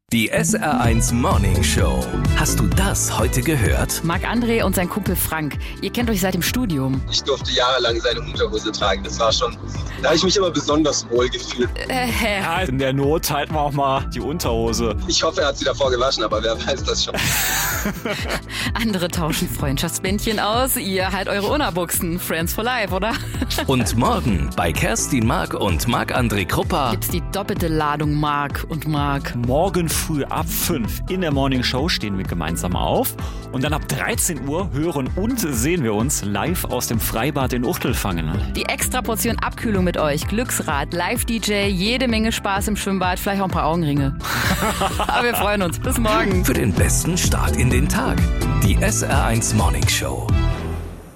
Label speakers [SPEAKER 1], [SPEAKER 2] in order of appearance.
[SPEAKER 1] Die SR1 Morning Show. Hast du das heute gehört?
[SPEAKER 2] Marc-André und sein Kumpel Frank, ihr kennt euch seit dem Studium.
[SPEAKER 3] Ich durfte jahrelang seine Unterhose tragen. Das war schon, da habe ich mich immer besonders wohl gefühlt.
[SPEAKER 4] Ja, in der Not halten wir auch mal die Unterhose.
[SPEAKER 3] Ich hoffe, er hat sie davor gewaschen, aber wer weiß das schon.
[SPEAKER 2] Andere tauschen Freundschaftsbändchen aus, ihr halt eure Unabuchsen. Friends for life, oder?
[SPEAKER 1] Und morgen bei Kerstin Mark und Marc-André Kruppa
[SPEAKER 2] Gibt's die doppelte Ladung Marc und Marc.
[SPEAKER 4] Morgen früh ab 5 in der Morning Show stehen wir gemeinsam auf. Und dann ab 13 Uhr hören und sehen wir uns live aus dem Freibad in Uchtelfangen.
[SPEAKER 2] Die extra Portion Abkühlung mit euch, Glücksrad, Live-DJ, jede Menge Spaß im Schwimmbad, vielleicht auch ein paar Augenringe. Aber wir freuen uns. Bis morgen.
[SPEAKER 1] für den besten Start in den Tag. Die SR1 Morning Show.